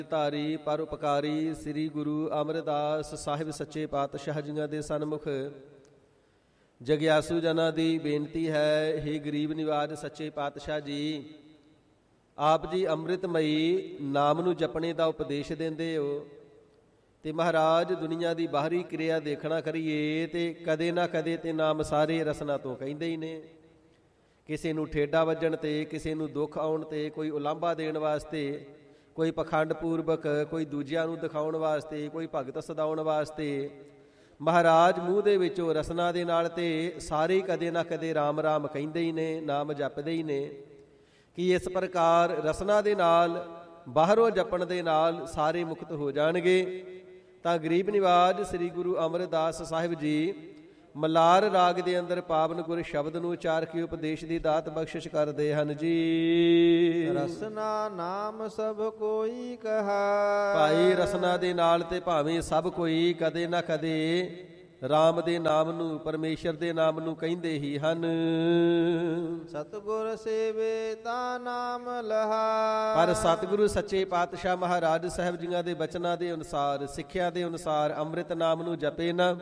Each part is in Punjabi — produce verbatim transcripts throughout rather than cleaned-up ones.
ਧਾਰੀ ਪਰਉਪਕਾਰੀ ਸ੍ਰੀ ਗੁਰੂ ਅਮਰਦਾਸ ਸਾਹਿਬ ਸੱਚੇ ਪਾਤਸ਼ਾਹ ਜੀਆਂ ਦੇ ਸਨਮੁਖ ਜਗਿਆਸੂ ਜਨਾਂ ਦੀ ਬੇਨਤੀ ਹੈ, ਹੇ ਗਰੀਬ ਨਿਵਾਜ ਸੱਚੇ ਪਾਤਸ਼ਾਹ ਜੀ, ਆਪ ਜੀ ਅੰਮ੍ਰਿਤਮਈ ਨਾਮ ਨੂੰ ਜਪਣੇ ਦਾ ਉਪਦੇਸ਼ ਦਿੰਦੇ ਹੋ ਤੇ ਮਹਾਰਾਜ ਦੁਨੀਆ ਦੀ ਬਾਹਰੀ ਕਿਰਿਆ ਦੇਖਣਾ ਕਰੀਏ ਤੇ ਕਦੇ ਨਾ ਕਦੇ ਤੇ ਨਾਮ ਸਾਰੇ ਰਸਨਾ ਤੋਂ ਕਹਿੰਦੇ ਹੀ ਨੇ। ਕਿਸੇ ਨੂੰ ਠੇਡਾ ਵੱਜਣ ਤੇ, ਕਿਸੇ ਨੂੰ ਦੁੱਖ ਆਉਣ ਤੇ, ਕੋਈ ਉਲਾਂਭਾ ਦੇਣ ਵਾਸਤੇ, ਕੋਈ ਪਖੰਡ ਪੂਰਵਕ, ਕੋਈ ਦੂਜਿਆਂ ਨੂੰ ਦਿਖਾਉਣ ਵਾਸਤੇ, ਕੋਈ ਭਗਤ ਸਦਾਉਣ ਵਾਸਤੇ ਮਹਾਰਾਜ ਮੂੰਹ ਦੇ ਵਿੱਚੋਂ ਰਸਨਾ ਦੇ ਨਾਲ ਤੇ ਸਾਰੇ ਕਦੇ ਨਾ ਕਦੇ ਰਾਮ ਰਾਮ ਕਹਿੰਦੇ ਹੀ ਨੇ, ਨਾਮ ਜਪਦੇ ਹੀ ਨੇ। ਕਿ ਇਸ ਪ੍ਰਕਾਰ ਰਸਨਾ ਦੇ ਨਾਲ ਬਾਹਰੋਂ ਜਪਣ ਦੇ ਨਾਲ ਸਾਰੇ ਮੁਕਤ ਹੋ ਜਾਣਗੇ। ਤਾਂ ਗਰੀਬ ਨਿਵਾਜ ਸ੍ਰੀ ਗੁਰੂ ਅਮਰਦਾਸ ਸਾਹਿਬ ਜੀ ਮਲਾਰ ਰਾਗ ਦੇ ਅੰਦਰ ਪਾਵਨ ਗੁਰ ਸ਼ਬਦ ਨੂੰ ਉਚਾਰ ਕੇ ਉਪਦੇਸ਼ ਦੀ ਦਾਤ ਬਖਸ਼ਿਸ਼ ਕਰਦੇ ਹਨ ਜੀ। ਰਸਨਾ ਨਾਮ ਸਭ ਕੋਈ ਕਹਾ। ਭਾਈ ਰਸਨਾ ਦੇ ਨਾਲ ਤੇ ਭਾਵੇਂ ਸਭ ਕੋਈ ਕਦੇ ਨਾ ਕਦੇ ਰਾਮ ਦੇ ਨਾਮ ਨੂੰ, ਪਰਮੇਸ਼ਰ ਦੇ ਨਾਮ ਨੂੰ ਕਹਿੰਦੇ ਹੀ ਹਨ। ਸਤਿਗੁਰ ਸੇਵੇ ਤਾਂ ਨਾਮ ਲਹਾ। ਪਰ ਸਤਿਗੁਰੂ ਸੱਚੇ ਪਾਤਸ਼ਾਹ ਮਹਾਰਾਜ ਸਾਹਿਬ ਜੀਆਂ ਦੇ ਬਚਨਾਂ ਦੇ ਅਨੁਸਾਰ, ਸਿੱਖਿਆ ਦੇ ਅਨੁਸਾਰ ਅੰਮ੍ਰਿਤ ਨਾਮ ਨੂੰ ਜਪੇ ਨਾ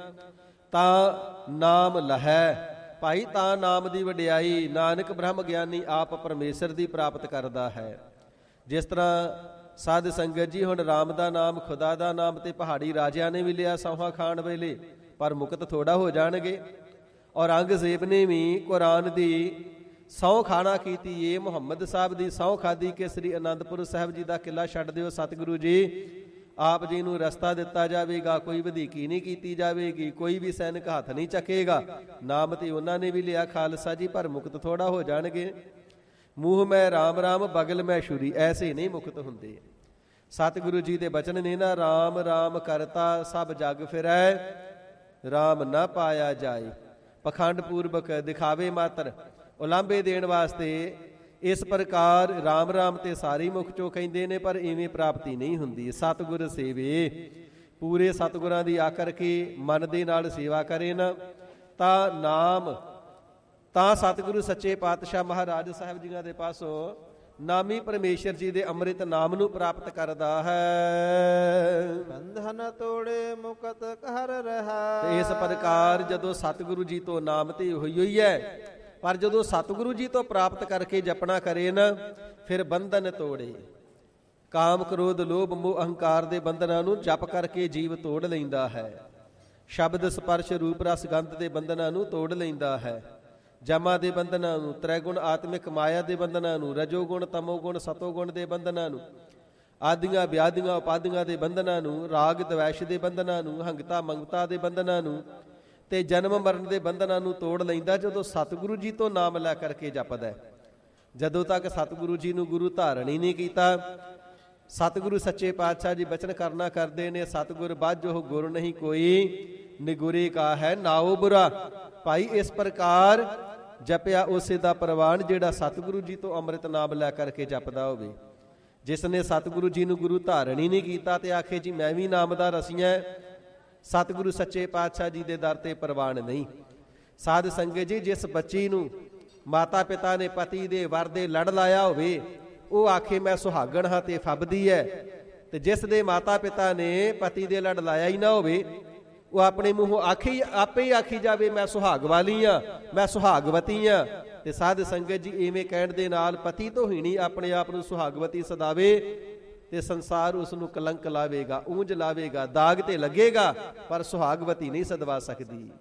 ਤਾਂ ਨਾਮ ਲਹੈ। ਭਾਈ ਤਾਂ ਨਾਮ ਦੀ ਵਡਿਆਈ ਨਾਨਕ ਬ੍ਰਹਮ ਗਿਆਨੀ ਆਪ ਪਰਮੇਸ਼ਰ ਦੀ ਪ੍ਰਾਪਤ ਕਰਦਾ ਹੈ। ਜਿਸ ਤਰ੍ਹਾਂ ਸਾਧ ਸੰਗਤ ਜੀ ਹੁਣ ਰਾਮ ਦਾ ਨਾਮ, ਖੁਦਾ ਦਾ ਨਾਮ ਤੇ ਪਹਾੜੀ ਰਾਜਿਆਂ ਨੇ ਵੀ ਲਿਆ ਸੌਹਾਂ ਖਾਣ ਵੇਲੇ, ਪਰ ਮੁਕਤ ਥੋੜਾ ਹੋ ਜਾਣਗੇ। ਔਰ ਔਰੰਗਜ਼ੇਬ ਨੇ ਵੀ ਕੁਰਾਨ ਦੀ ਸਹੁੰ ਖਾਣਾ ਕੀਤੀ ਏ, ਮੁਹੰਮਦ ਸਾਹਿਬ ਦੀ ਸਹੁੰ ਖਾਦੀ ਕਿ ਸ੍ਰੀ ਅਨੰਦਪੁਰ ਸਾਹਿਬ ਜੀ ਦਾ ਕਿਲ੍ਹਾ ਛੱਡ ਦਿਓ, ਸਤਿਗੁਰੂ ਜੀ ਆਪ ਜੀ ਨੂੰ ਰਸਤਾ ਦਿੱਤਾ ਜਾਵੇਗਾ, ਕੋਈ ਵਧੀਕੀ ਨਹੀਂ ਕੀਤੀ ਜਾਵੇਗੀ, ਕੋਈ ਵੀ ਸੈਨਿਕ ਹੱਥ ਨਹੀਂ ਚੱਕੇਗਾ। ਨਾਮ ਤੇ ਉਹਨਾਂ ਨੇ ਵੀ ਲਿਆ ਖਾਲਸਾ ਜੀ, ਪਰ ਮੁਕਤ ਥੋੜਾ ਹੋ ਜਾਣਗੇ। ਮੂੰਹ ਮੈਂ ਰਾਮ ਰਾਮ ਬਗਲ ਮੈਂ ਛੁਰੀ, ਐਸੇ ਨਹੀਂ ਮੁਕਤ ਹੁੰਦੇ। ਸਤਿਗੁਰੂ ਜੀ ਦੇ ਬਚਨ ਨੇ ਨਾ, ਰਾਮ ਰਾਮ ਕਰਤਾ ਸਭ ਜਗ ਫਿਰੈ, ਰਾਮ ਨਾ ਪਾਇਆ ਜਾਏ। ਪਖੰਡ ਪੂਰਵਕ ਦਿਖਾਵੇ ਮਾਤਰ, ਉਲਾਂਭੇ ਦੇਣ ਵਾਸਤੇ ਇਸ ਪ੍ਰਕਾਰ ਰਾਮ ਰਾਮ ਤੇ ਸਾਰੀ ਮੁਖ ਚੋਂ ਕਹਿੰਦੇ ਨੇ, ਪਰ ਇਵੇਂ ਪ੍ਰਾਪਤੀ ਨਹੀਂ ਹੁੰਦੀ। ਸਤਿਗੁਰ ਸੇਵੇ, ਪੂਰੇ ਸਤਿਗੁਰਾਂ ਦੀ ਆਕਰ ਕੇ ਮਨ ਦੇ ਨਾਲ ਸੇਵਾ ਕਰੇ ਨਾ ਤਾਂ ਨਾਮ, ਤਾਂ ਸਤਿਗੁਰੂ ਸੱਚੇ ਪਾਤਸ਼ਾਹ ਮਹਾਰਾਜ ਸਾਹਿਬ ਜੀਆਂ ਦੇ ਪਾਸੋਂ ਨਾਮੀ ਪਰਮੇਸ਼ਰ ਜੀ ਦੇ ਅੰਮ੍ਰਿਤ ਨਾਮ ਨੂੰ ਪ੍ਰਾਪਤ ਕਰਦਾ ਹੈ। ਬੰਧਨ ਤੋੜੇ ਮੁਕਤ ਕਰ ਰਹਾ। ਤੇ ਇਸ ਪ੍ਰਕਾਰ ਜਦੋਂ ਸਤਿਗੁਰੂ ਜੀ ਤੋਂ ਨਾਮ ਤੇ ਹੋਈ ਹੋਈ ਹੈ, ਪਰ ਜਦੋਂ ਸਤਿਗੁਰੂ ਜੀ ਤੋਂ ਪ੍ਰਾਪਤ ਕਰਕੇ ਜਪਣਾ ਕਰੇ ਨਾ, ਫਿਰ ਬੰਧਨ ਤੋੜੇ। ਕਾਮ ਕ੍ਰੋਧ ਲੋਭ ਮੋਹ ਅਹੰਕਾਰ ਦੇ ਬੰਧਨਾਂ ਨੂੰ ਜਪ ਕਰਕੇ ਜੀਵ ਤੋੜ ਲੈਂਦਾ ਹੈ। ਸ਼ਬਦ ਸਪਰਸ਼ ਰੂਪ ਰਸ ਗੰਧ ਦੇ ਬੰਧਨਾਂ ਨੂੰ ਤੋੜ ਲੈਂਦਾ ਹੈ। ਜਮਾ ਦੇ ਬੰਧਨਾਂ ਨੂੰ, ਤ੍ਰੈਗੁਣ ਆਤਮਿਕ ਮਾਇਆ ਦੇ ਬੰਧਨਾਂ ਨੂੰ, ਰਜੋਗੁਣ ਤਮੋਗੁਣ ਸਤੋਗੁਣ ਦੇ ਬੰਧਨਾਂ ਨੂੰ, ਆਦੀਆਂ ਵਿਆਦੀਆਂ ਉਪਾਦੀਆਂ ਦੇ ਬੰਧਨਾਂ ਨੂੰ, ਰਾਗ ਦਵੈਸ਼ ਦੇ ਬੰਧਨਾਂ ਨੂੰ, ਹੰਗਤਾ ਮੰਗਤਾ ਦੇ ਬੰਧਨਾਂ ਨੂੰ ਤੇ ਜਨਮ ਮਰਨ ਦੇ ਬੰਧਨਾਂ ਨੂੰ ਤੋੜ ਲੈਂਦਾ ਜਦੋਂ ਸਤਿਗੁਰੂ ਜੀ ਤੋਂ ਨਾਮ ਲੈ ਕਰਕੇ ਜਪਦਾ। ਜਦੋਂ ਤੱਕ ਸਤਿਗੁਰੂ ਜੀ ਨੂੰ ਗੁਰੂ ਧਾਰਨ ਹੀ ਨਹੀਂ ਕੀਤਾ, ਸਤਿਗੁਰੂ ਸੱਚੇ ਪਾਤਸ਼ਾਹ ਜੀ ਬਚਨ ਕਰਨਾ ਕਰਦੇ ਨੇ, ਸਤਿਗੁਰ ਬਾਝੋ ਗੁਰ ਨਹੀਂ ਕੋਈ, ਨਿਗੁਰੇ ਕਾ ਹੈ ਨਾਉ ਬੁਰਾ। ਭਾਈ ਇਸ ਪ੍ਰਕਾਰ ਜਪਿਆ ਉਸੇ ਦਾ ਪ੍ਰਵਾਨ ਜਿਹੜਾ ਸਤਿਗੁਰੂ ਜੀ ਤੋਂ ਅੰਮ੍ਰਿਤ ਨਾਮ ਲੈ ਕਰਕੇ ਜਪਦਾ ਹੋਵੇ। ਜਿਸ ਨੇ ਸਤਿਗੁਰੂ ਜੀ ਨੂੰ ਗੁਰੂ ਧਾਰਨ ਹੀ ਨਹੀਂ ਕੀਤਾ ਤੇ ਆਖੇ ਜੀ ਮੈਂ ਵੀ ਨਾਮ ਦਾ ਰਸੀਆਂ, ਸਤਿਗੁਰੂ ਸੱਚੇ ਪਾਤਸ਼ਾਹ ਜੀ ਦੇ ਦਰ ਤੇ ਪ੍ਰਵਾਨ ਨਹੀਂ। ਸਾਧ ਸੰਗਤ ਜੀ, ਜਿਸ ਬੱਚੀ ਨੂੰ ਮਾਤਾ ਪਿਤਾ ਨੇ ਪਤੀ ਦੇ ਵਰ ਦੇ ਲੜ ਲਾਇਆ ਹੋਵੇ, ਉਹ ਆਖੇ ਮੈਂ ਸੁਹਾਗਣ ਹਾਂ ਤੇ ਫੱਬਦੀ ਹੈ। ਤੇ ਜਿਸ ਦੇ ਮਾਤਾ ਪਿਤਾ ਨੇ ਪਤੀ ਦੇ ਲੜ ਲਾਇਆ ਹੀ ਨਾ ਹੋਵੇ, ਉਹ ਆਪਣੇ ਮੂੰਹੋਂ ਆਖੀ ਆਪੇ ਹੀ ਆਖੀ ਜਾਵੇ ਮੈਂ ਸੁਹਾਗ ਵਾਲੀ ਹਾਂ, ਮੈਂ ਸੁਹਾਗਵਤੀ ਹਾਂ। ਤੇ ਸਾਧ ਸੰਗਤ ਜੀ, ਇਵੇਂ ਕਹਿਣ ਦੇ ਨਾਲ ਪਤੀ ਤੋਂ ਹੀ ਨਹੀਂ ਆਪਣੇ ਆਪ ਨੂੰ ਸੁਹਾਗਵਤੀ ਸਦਾਵੇ ਤੇ ਸੰਸਾਰ ਉਸ ਨੂੰ ਕਲੰਕ ਲਾਵੇਗਾ, ਉਂਝ ਲਾਵੇਗਾ, ਦਾਗ ਤੇ ਲੱਗੇਗਾ, ਪਰ ਸੁਹਾਗਵਤੀ ਨਹੀਂ ਸਦਵਾ ਸਕਦੀ।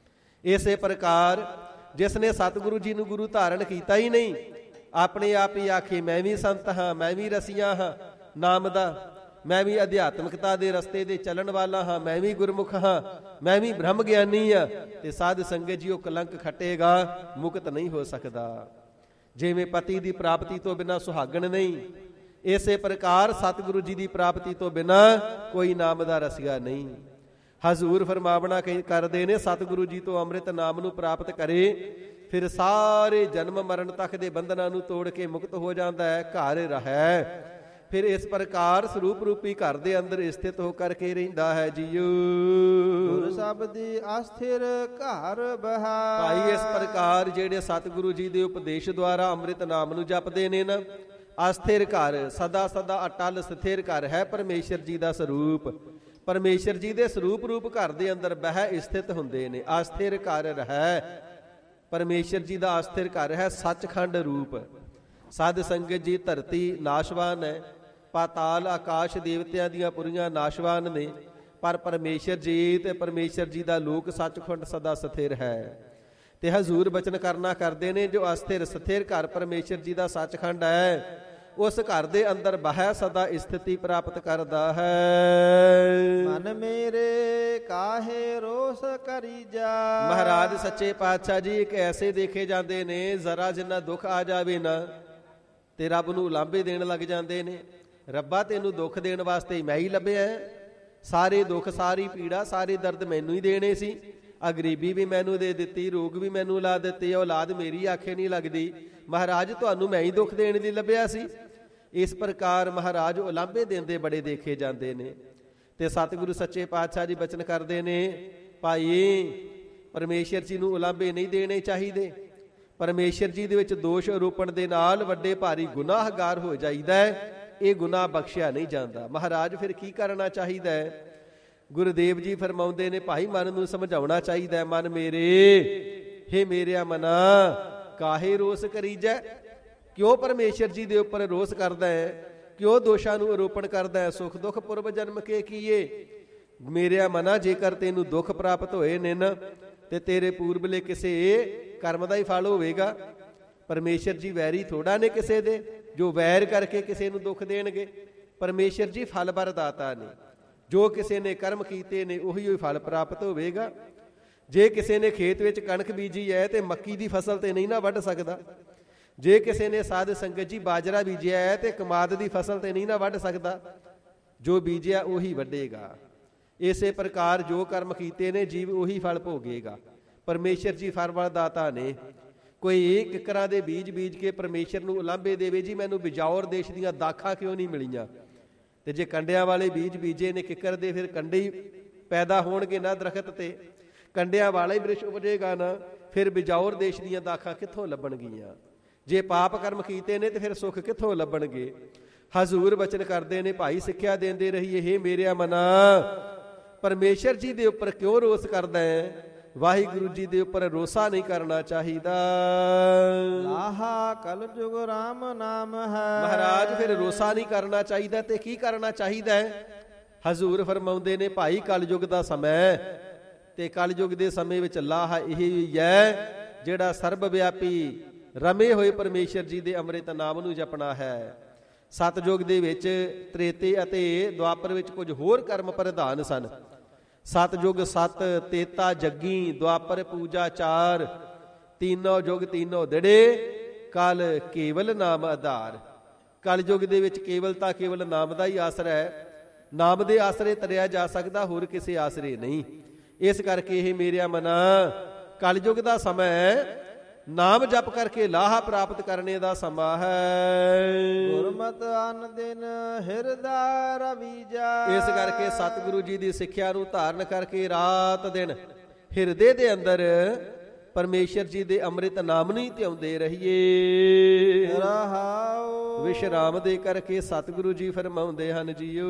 ਇਸੇ ਪ੍ਰਕਾਰ ਜਿਸ ਨੇ ਸਤਿਗੁਰੂ ਜੀ ਨੂੰ ਗੁਰੂ ਧਾਰਨ ਕੀਤਾ ਹੀ ਨਹੀਂ, ਆਪਣੇ ਆਪ ਹੀ ਆਖੇ ਮੈਂ ਵੀ ਸੰਤ ਹਾਂ, ਮੈਂ ਵੀ ਰਸੀਆ ਹਾਂ ਨਾਮ ਦਾ, ਮੈਂ ਵੀ ਅਧਿਆਤਮਿਕਤਾ ਦੇ ਰਸਤੇ ਦੇ ਚੱਲਣ ਵਾਲਾ ਹਾਂ, ਮੈਂ ਵੀ ਗੁਰਮੁਖ ਹਾਂ, ਮੈਂ ਵੀ ਬ੍ਰਹਮ ਗਿਆਨੀ ਹਾਂ, ਤੇ ਸਾਧ ਸੰਗਤ ਜੀ ਉਹ ਕਲੰਕ ਖੱਟੇਗਾ, ਮੁਕਤ ਨਹੀਂ ਹੋ ਸਕਦਾ। ਜਿਵੇਂ ਪਤੀ ਦੀ ਪ੍ਰਾਪਤੀ ਤੋਂ ਬਿਨਾਂ ਸੁਹਾਗਣ ਨਹੀਂ, ਇਸੇ ਪ੍ਰਕਾਰ ਸਤਿਗੁਰੂ ਜੀ ਦੀ ਪ੍ਰਾਪਤੀ ਤੋਂ ਬਿਨਾਂ ਕੋਈ ਨਾਮ ਦਾ ਰਸੀਆ ਨਹੀਂ। ਹਜ਼ੂਰ ਫਰਮਾਵਣਾ ਕਰਦੇ ਨੇ, ਸਤਿਗੁਰੂ ਜੀ ਤੋਂ ਅੰਮ੍ਰਿਤ ਨਾਮ ਨੂੰ ਪ੍ਰਾਪਤ ਕਰੇ, ਫਿਰ ਸਾਰੇ ਜਨਮ ਮਰਨ ਤੱਕ ਦੇ ਬੰਧਨਾਂ ਨੂੰ ਤੋੜ ਕੇ ਮੁਕਤ ਹੋ ਜਾਂਦਾ ਹੈ, ਘਰ ਰਹੈ। ਫਿਰ ਇਸ ਪ੍ਰਕਾਰ ਸਰੂਪ ਰੂਪੀ ਘਰ ਦੇ ਅੰਦਰ ਸਥਿਤ ਹੋ ਕਰਕੇ ਰਹਿੰਦਾ ਹੈ ਜੀਓ। ਗੁਰ ਸ਼ਬਦੀ ਅਸਥਿਰ ਘਰ ਬਹਾਰ। ਭਾਈ ਇਸ ਪ੍ਰਕਾਰ ਜਿਹੜੇ ਸਤਿਗੁਰੂ ਜੀ ਦੇ ਉਪਦੇਸ਼ ਦੁਆਰਾ ਅੰਮ੍ਰਿਤ ਨਾਮ ਨੂੰ ਜਪਦੇ ਨੇ ਨਾ, ਅਸਥਿਰ ਘਰ, ਸਦਾ ਸਦਾ ਅਟਲ ਸਥਿਰ ਘਰ ਹੈ ਪਰਮੇਸ਼ਰ ਜੀ ਦਾ ਸਰੂਪ। ਪਰਮੇਸ਼ਰ ਜੀ ਦੇ ਸਰੂਪ ਰੂਪ ਘਰ ਦੇ ਅੰਦਰ ਬਹਿ ਸਥਿਤ ਹੁੰਦੇ ਨੇ। ਅਸਥਿਰ ਘਰ ਰਹਿ, ਪਰਮੇਸ਼ਰ ਜੀ ਦਾ ਅਸਥਿਰ ਘਰ ਹੈ ਸੱਚਖੰਡ ਰੂਪ। ਸਾਧ ਸੰਗਤ ਜੀ, ਧਰਤੀ ਨਾਸ਼ਵਾਨ ਹੈ, ਪਾਤਾਲ ਆਕਾਸ਼ ਦੇਵਤਿਆਂ ਦੀਆਂ ਪੁਰੀਆਂ ਨਾਸ਼ਵਾਨ ਨੇ, ਪਰ ਪਰਮੇਸ਼ਰ ਜੀ ਤੇ ਪਰਮੇਸ਼ਰ ਜੀ ਦਾ ਲੋਕ ਸੱਚਖੰਡ ਸਦਾ ਸਥਿਰ ਹੈ। ਤੇ ਹਜ਼ੂਰ ਬਚਨ ਕਰਨਾ ਕਰਦੇ ਨੇ, ਜੋ ਅਸਥਿਰ ਸਥਿਰ ਘਰ ਪਰਮੇਸ਼ਰ ਜੀ ਦਾ ਸੱਚਖੰਡ ਹੈ, ਉਸ ਘਰ ਦੇ ਅੰਦਰ ਬਹਿ ਸਦਾ ਸਥਿਤੀ ਪ੍ਰਾਪਤ ਕਰਦਾ ਹੈ। ਮਨ ਮੇਰੇ ਕਾਹੇ ਰੋਸ ਕਰੀ ਜਾ। ਮਹਾਰਾਜ ਸੱਚੇ ਪਾਤਸ਼ਾਹ ਜੀ ਇੱਕ ਐਸੇ ਦੇਖੇ ਜਾਂਦੇ ਨੇ, ਜ਼ਰਾ ਜਿੰਨਾ ਦੁੱਖ ਆ ਜਾਵੇ ਨਾ ਤੇ ਰੱਬ ਨੂੰ ਉਲਾਂਭੇ ਦੇਣ ਲੱਗ ਜਾਂਦੇ ਨੇ। ਰੱਬਾ ਤੈਨੂੰ ਦੁੱਖ ਦੇਣ ਵਾਸਤੇ ਮੈਂ ਹੀ ਲੱਭਿਆ, ਸਾਰੇ ਦੁੱਖ ਸਾਰੀ ਪੀੜਾ ਸਾਰੇ ਦਰਦ ਮੈਨੂੰ ਹੀ ਦੇਣੇ ਸੀ। ਆ ਗਰੀਬੀ ਵੀ ਮੈਨੂੰ ਦੇ ਦਿੱਤੀ, ਰੋਗ ਵੀ ਮੈਨੂੰ ਲਾ ਦਿੱਤੇ, ਔਲਾਦ ਮੇਰੀ ਆਖੇ ਨਹੀਂ ਲੱਗਦੀ। ਮਹਾਰਾਜ ਤੁਹਾਨੂੰ ਮੈਂ ਹੀ ਦੁੱਖ ਦੇਣ ਲਈ ਲੱਭਿਆ ਸੀ। ਇਸ ਪ੍ਰਕਾਰ ਮਹਾਰਾਜ ਉਲਾਂਭੇ ਦਿੰਦੇ ਬੜੇ ਦੇਖੇ ਜਾਂਦੇ ਨੇ। ਤੇ ਸਤਿਗੁਰੂ ਸੱਚੇ ਪਾਤਸ਼ਾਹ ਜੀ ਬਚਨ ਕਰਦੇ ਨੇ, ਭਾਈ ਪਰਮੇਸ਼ਰ ਜੀ ਨੂੰ ਉਲਾਂਭੇ ਨਹੀਂ ਦੇਣੇ ਚਾਹੀਦੇ। ਪਰਮੇਸ਼ਰ ਜੀ ਦੇ ਵਿੱਚ ਦੋਸ਼ ਆਰੋਪਣ ਦੇ ਨਾਲ ਵੱਡੇ ਭਾਰੀ ਗੁਨਾਹਗਾਰ ਹੋ ਜਾਈਦਾ ਹੈ, ਇਹ ਗੁਨਾਹ ਬਖਸ਼ਿਆ ਨਹੀਂ ਜਾਂਦਾ। ਮਹਾਰਾਜ ਫਿਰ ਕੀ ਕਰਨਾ ਚਾਹੀਦਾ ਹੈ? ਗੁਰਦੇਵ ਜੀ ਫਰਮਾਉਂਦੇ ਨੇ, ਭਾਈ ਮਨ ਨੂੰ ਸਮਝਾਉਣਾ ਚਾਹੀਦਾ ਹੈ, ਮਨ ਮੇਰੇ, ਹੇ ਮੇਰਿਆ ਮਨਾ ਕਾਹੇ ਰੋਸ ਕਰੀਜੈ। ਕਿਉਂ ਪਰਮੇਸ਼ਰ ਜੀ ਦੇ ਉੱਪਰ ਰੋਸ ਕਰਦਾ ਹੈ? ਕਿਉਂ ਦੋਸ਼ਾਂ ਨੂੰ ਆਰੋਪਣ ਕਰਦਾ ਹੈ? ਸੁਖ ਦੁੱਖ ਪੁਰਬ ਜਨਮ ਕੇ ਕੀਏ। ਮੇਰਿਆ ਮਨਾ ਜੇਕਰ ਤੈਨੂੰ ਦੁੱਖ ਪ੍ਰਾਪਤ ਹੋਏ ਨੇ ਨਾ, ਤੇ ਤੇਰੇ ਪੂਰਬਲੇ ਕਿਸੇ ਕਰਮ ਦਾ ਹੀ ਫਲ ਹੋਵੇਗਾ। ਪਰਮੇਸ਼ਰ ਜੀ ਵੈਰੀ ਥੋੜਾ ਨੇ ਕਿਸੇ ਦੇ, ਜੋ ਵੈਰ ਕਰਕੇ ਕਿਸੇ ਨੂੰ ਦੁੱਖ ਦੇਣਗੇ। ਪਰਮੇਸ਼ਰ ਜੀ ਫਲ ਵਰਦਾਤਾ ਨੇ, ਜੋ ਕਿਸੇ ਨੇ ਕਰਮ ਕੀਤੇ ਨੇ ਉਹੀ ਉਹੀ ਫਲ ਪ੍ਰਾਪਤ ਹੋਵੇਗਾ। ਜੇ ਕਿਸੇ ਨੇ ਖੇਤ ਵਿੱਚ ਕਣਕ ਬੀਜੀ ਹੈ ਤੇ ਮੱਕੀ ਦੀ ਫਸਲ ਤੇ ਨਹੀਂ ਨਾ ਵੱਢ ਸਕਦਾ। ਜੇ ਕਿਸੇ ਨੇ ਸਾਧ ਸੰਗਤ ਜੀ ਬਾਜਰਾ ਬੀਜਿਆ ਹੈ ਤੇ ਕਮਾਦ ਦੀ ਫਸਲ ਤੇ ਨਹੀਂ ਨਾ ਵੱਢ ਸਕਦਾ। ਜੋ ਬੀਜਿਆ ਉਹੀ ਵੱਢੇਗਾ। ਇਸੇ ਪ੍ਰਕਾਰ ਜੋ ਕਰਮ ਕੀਤੇ ਨੇ ਜੀਵ ਉਹੀ ਫਲ ਭੋਗੇਗਾ। ਪਰਮੇਸ਼ਰ ਜੀ ਫਲ ਵਰਦਾਤਾ ਨੇ। ਕੋਈ ਕਿੱਕਰਾਂ ਦੇ ਬੀਜ ਬੀਜ ਕੇ ਪਰਮੇਸ਼ਰ ਨੂੰ ਉਲਾਂਭੇ ਦੇਵੇ, ਜੀ ਮੈਨੂੰ ਬਿਜੌਰ ਦੇਸ਼ ਦੀਆਂ ਦਾਖਾਂ ਕਿਉਂ ਨਹੀਂ ਮਿਲੀਆਂ। ਤੇ ਜੇ ਕੰਡਿਆਂ ਵਾਲੇ ਬੀਜ ਬੀਜੇ ਨੇ ਕਿੱਕਰ ਦੇ, ਫਿਰ ਕੰਡੇ ਹੀ ਪੈਦਾ ਹੋਣਗੇ ਨਾ ਦਰਖਤ ਤੇ। ਕੰਡਿਆਂ ਵਾਲਾ ਹੀ ਬ੍ਰਿਸ਼ ਉਪਜੇਗਾ ਨਾ, ਫਿਰ ਬਿਜੌਰ ਦੇਸ਼ ਦੀਆਂ ਦਾਖਾਂ ਕਿੱਥੋਂ ਲੱਭਣਗੀਆਂ। ਜੇ ਪਾਪ ਕਰਮ ਕੀਤੇ ਨੇ ਤੇ ਫਿਰ ਸੁੱਖ ਕਿੱਥੋਂ ਲੱਭਣਗੇ। ਹਜ਼ੂਰ ਬਚਨ ਕਰਦੇ ਨੇ, ਭਾਈ ਸਿੱਖਿਆ ਦਿੰਦੇ ਰਹੀਏ, ਹੇ ਮੇਰਿਆ ਮਨਾ ਪਰਮੇਸ਼ਰ ਜੀ ਦੇ ਉੱਪਰ ਕਿਉਂ ਰੋਸ ਕਰਦਾ ਹੈ? ਵਾਹਿਗੁਰੂ ਜੀ ਦੇ ਉੱਪਰ ਰੋਸਾ ਨਹੀਂ ਕਰਨਾ ਚਾਹੀਦਾ। ਲਾਹਾ ਕਲਯੁਗ ਰਾਮ ਨਾਮ ਹੈ। ਮਹਾਰਾਜ ਫਿਰ ਰੋਸਾ ਨਹੀਂ ਕਰਨਾ ਚਾਹੀਦਾ ਤੇ ਕੀ ਕਰਨਾ ਚਾਹੀਦਾ ਹੈ? ਹਜ਼ੂਰ ਫਰਮਾਉਂਦੇ ਨੇ, ਭਾਈ ਕਲਯੁਗ ਦਾ ਸਮਾਂ ਤੇ ਕਲਯੁਗ ਦੇ ਸਮੇਂ ਵਿੱਚ ਲਾਹਾ ਇਹ ਹੀ ਹੈ ਜਿਹੜਾ ਸਰਬ ਵਿਆਪੀ ਰਮੇ ਹੋਏ ਪਰਮੇਸ਼ਰ ਜੀ ਦੇ ਅੰਮ੍ਰਿਤ ਨਾਮ ਨੂੰ ਜਪਣਾ ਹੈ। ਸਤਯੁਗ ਦੇ ਵਿੱਚ, ਤ੍ਰੇਤੇ ਅਤੇ ਦੁਆਪਰ ਵਿੱਚ ਕੁਝ ਹੋਰ ਕਰਮ ਪ੍ਰਧਾਨ ਸਨ। ਸਤਯੁਗ ਸਤ ਤੇਤਾ ਜੱਗੀ, ਦੁਆਪਰ ਪੂਜਾ ਚਾਰ, ਤੀਨੋਂ ਯੁਗ ਤੀਨੋਂ ਦਿੜੇ, ਕਲ ਕੇਵਲ ਨਾਮ ਆਧਾਰ। ਕਲਯੁਗ ਦੇ ਵਿੱਚ ਕੇਵਲ ਤਾਂ ਕੇਵਲ ਨਾਮ ਦਾ ਹੀ ਆਸਰਾ ਹੈ। ਨਾਮ ਦੇ ਆਸਰੇ ਤਰਿਆ ਜਾ ਸਕਦਾ, ਹੋਰ ਕਿਸੇ ਆਸਰੇ ਨਹੀਂ। ਇਸ ਕਰਕੇ ਇਹ ਮੇਰਿਆ ਮਨਾ ਕਲਯੁਗ ਦਾ ਸਮਾਂ ਹੈ, ਨਾਮ ਜਪ ਕਰਕੇ ਲਾਹਾ ਪ੍ਰਾਪਤ ਕਰਨੇ ਦਾ ਸਮਾਂ ਹੈ। ਗੁਰਮਤਿ ਅਨ ਦਿਨ ਹਿਰਦਾ ਰਵੀਜਾ। ਇਸ ਕਰਕੇ ਸਤਿਗੁਰੂ ਜੀ ਦੀ ਸਿੱਖਿਆ ਨੂੰ ਧਾਰਨ ਕਰਕੇ ਰਾਤ ਦਿਨ ਹਿਰਦੇ ਦੇ ਅੰਦਰ ਪਰਮੇਸ਼ਰ ਜੀ ਦੇ ਅੰਮ੍ਰਿਤ ਨਾਮ ਨੂੰ ਹੀ ਧਿਆਉਂਦੇ ਰਹੀਏ। ਰਹਾਉ ਵਿਸ਼ਰਾਮ ਦੇ ਕਰਕੇ ਸਤਿਗੁਰੂ ਜੀ ਫਰਮਾਉਂਦੇ ਹਨ, ਜੀਓ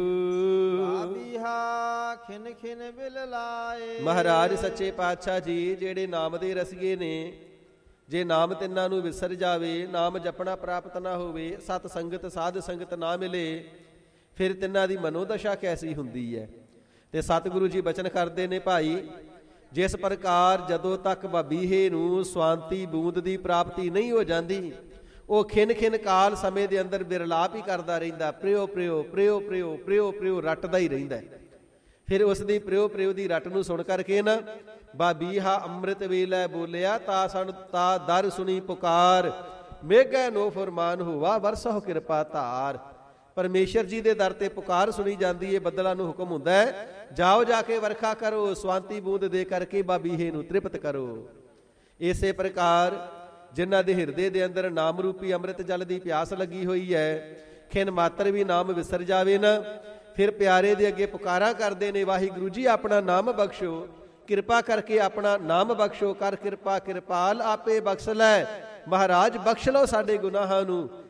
ਆਬੀਹਾ ਖਿਨ ਖਿਨ ਬਿਲ ਲਾਏ। ਮਹਾਰਾਜ ਸੱਚੇ ਪਾਤਸ਼ਾਹ ਜੀ ਜਿਹੜੇ ਨਾਮ ਦੇ ਰਸੀਏ ਨੇ, ਜੇ ਨਾਮ ਤਿੰਨਾਂ ਨੂੰ ਵਿਸਰ ਜਾਵੇ, ਨਾਮ ਜਪਣਾ ਪ੍ਰਾਪਤ ਨਾ ਹੋਵੇ, ਸਤ ਸੰਗਤ ਸਾਧ ਸੰਗਤ ਨਾ ਮਿਲੇ, ਫਿਰ ਤਿੰਨਾਂ ਦੀ ਮਨੋਦਸ਼ਾ ਕੈਸੀ ਹੁੰਦੀ ਹੈ। ਤੇ ਸਤਿਗੁਰੂ ਜੀ ਬਚਨ ਕਰਦੇ ਨੇ, ਭਾਈ ਜਿਸ ਪ੍ਰਕਾਰ ਜਦੋਂ ਤੱਕ ਬਬੀਹੇ ਨੂੰ ਸਵਾਂਤੀ ਬੂੰਦ ਦੀ ਪ੍ਰਾਪਤੀ ਨਹੀਂ ਹੋ ਜਾਂਦੀ, ਉਹ ਖਿਨ ਖਿਨ ਕਾਲ ਸਮੇਂ ਦੇ ਅੰਦਰ ਬਿਰਲਾਪ ਹੀ ਕਰਦਾ ਰਹਿੰਦਾ, ਪ੍ਰਿਓ ਪ੍ਰਿਓ ਪ੍ਰਿਓ ਪ੍ਰਿਓ ਪ੍ਰਿਓ ਪ੍ਰਿਓ ਰੱਟਦਾ ਹੀ ਰਹਿੰਦਾ। ਫਿਰ ਉਸ ਦੀ ਪ੍ਰਿਓ ਪ੍ਰਿਓ ਦੀ ਰੱਟ ਨੂੰ ਸੁਣ ਕਰਕੇ ਨਾ, ਬਾਬੀਹਾ ਅੰਮ੍ਰਿਤ ਵੇਲੇ ਬੋਲਿਆ, ਤਾ ਸਣ ਤਾ ਦਰ ਸੁਣੀ ਪੁਕਾਰ, ਮੇਘੈ ਨੋ ਫਰਮਾਨ ਹੋਵਾ ਵਰਸਹੁ ਕਿਰਪਾ ਧਾਰ। ਪਰਮੇਸ਼ਰ ਜੀ ਦੇ ਦਰ ਤੇ ਪੁਕਾਰ ਸੁਣੀ ਜਾਂਦੀ ਹੈ, ਬੱਦਲਾਂ ਨੂੰ ਹੁਕਮ ਹੁੰਦਾ ਹੈ, ਜਾਓ ਜਾ ਕੇ ਵਰਖਾ ਕਰੋ, ਸਵਾਂਤੀ ਬੂੰਦ ਦੇ ਕਰਕੇ ਬਾਬੀਹੇ ਨੂੰ ਤ੍ਰਿਪਤ ਕਰੋ। ਇਸੇ ਪ੍ਰਕਾਰ ਜਿਨ੍ਹਾਂ ਦੇ ਹਿਰਦੇ ਦੇ ਅੰਦਰ ਨਾਮ ਰੂਪੀ ਅੰਮ੍ਰਿਤ ਜਲ ਦੀ ਪਿਆਸ ਲੱਗੀ ਹੋਈ ਹੈ, ਖਿਨ ਮਾਤਰ ਵੀ ਨਾਮ ਵਿਸਰ ਜਾਵੇ ਨਾ, ਫਿਰ ਪਿਆਰੇ ਦੇ ਅੱਗੇ ਪੁਕਾਰਾਂ ਕਰਦੇ ਨੇ, ਵਾਹਿਗੁਰੂ ਜੀ ਆਪਣਾ ਨਾਮ ਬਖਸ਼ੋ, ਕਿਰਪਾ ਕਰਕੇ ਆਪਣਾ ਨਾਮ ਬਖਸ਼ੋ, ਕਰ ਕਿਰਪਾ ਕਿਰਪਾਲ ਆਪੇ ਬਖਸ਼ ਲੈ। ਮਹਾਰਾਜ ਬਖਸ਼ ਲਓ ਸਾਡੇ ਗੁਨਾਹਾਂ ਨੂੰ,